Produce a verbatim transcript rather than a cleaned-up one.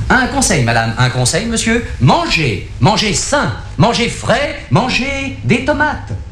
Un conseil, madame, un conseil, monsieur. Mangez, mangez sain, mangez frais, mangez des tomates.